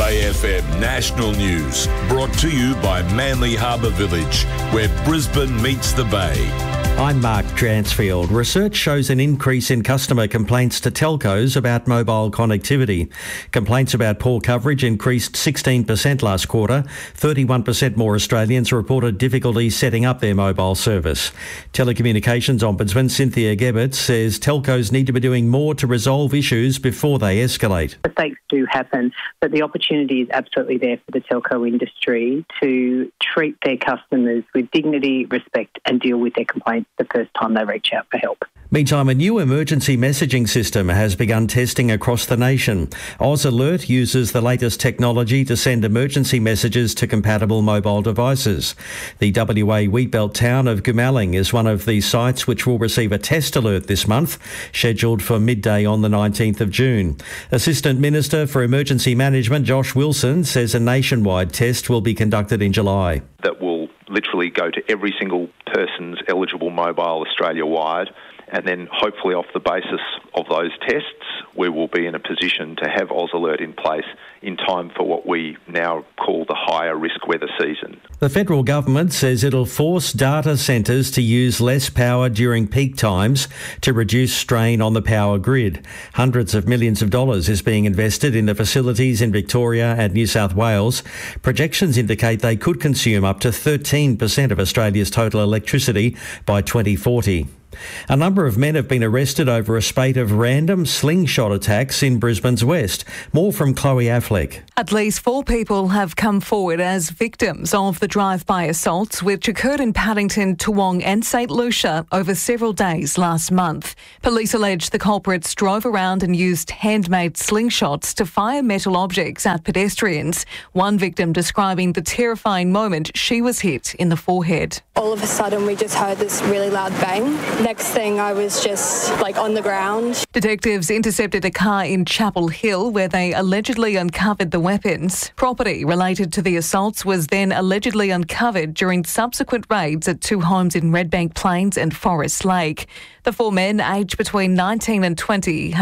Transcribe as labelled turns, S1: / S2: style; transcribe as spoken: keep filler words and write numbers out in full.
S1: A F M National News, brought to you by Manly Harbour Village, where Brisbane meets the Bay.
S2: I'm Mark Dransfield. Research shows an increase in customer complaints to telcos about mobile connectivity. Complaints about poor coverage increased sixteen percent last quarter. thirty-one percent more Australians reported difficulty setting up their mobile service. Telecommunications Ombudsman Cynthia Gebbert says telcos need to be doing more to resolve issues before they escalate.
S3: Mistakes do happen, but the opportunity is absolutely there for the telco industry to treat their customers with dignity, respect and deal with their complaints the first time they reach out for help.
S2: Meantime, a new emergency messaging system has begun testing across the nation. Oz Alert uses the latest technology to send emergency messages to compatible mobile devices. The W A Wheatbelt town of Goomalling is one of the sites which will receive a test alert this month, scheduled for midday on the nineteenth of June. Assistant Minister for Emergency Management Josh Wilson says a nationwide test will be conducted in July.
S4: That will literally go to every single person's eligible mobile Australia-wide, and then hopefully off the basis of those tests, we will be in a position to have Oz Alert in place in time for what we now call the higher risk weather season.
S2: The federal government says it'll force data centres to use less power during peak times to reduce strain on the power grid. Hundreds of millions of dollars is being invested in the facilities in Victoria and New South Wales. Projections indicate they could consume up to thirteen percent of Australia's total electricity by twenty forty. A number of men have been arrested over a spate of random slingshot attacks in Brisbane's west. More from Chloe Affleck.
S5: At least four people have come forward as victims of the drive-by assaults which occurred in Paddington, Toowong and St Lucia over several days last month. Police allege the culprits drove around and used handmade slingshots to fire metal objects at pedestrians. One victim describing the terrifying moment she was hit in the forehead.
S6: All of a sudden we just heard this really loud bang. Next thing I was just like on the ground.
S5: Detectives intercepted a car in Chapel Hill where they allegedly uncovered the weapons. Property related to the assaults was then allegedly uncovered during subsequent raids at two homes in Redbank Plains and Forest Lake. The four men, aged between nineteen and twenty,